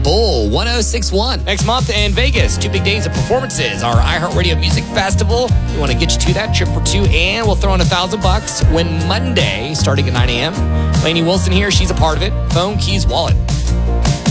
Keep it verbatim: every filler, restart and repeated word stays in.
Bull one oh six point one. Next month in Vegas, two big days of performances. Our iHeartRadio Music Festival. We want to get you to that trip for two, and we'll throw in a thousand bucks when Monday, starting at nine a.m. Lainey Wilson here. She's a part of it. Phone, keys, wallet.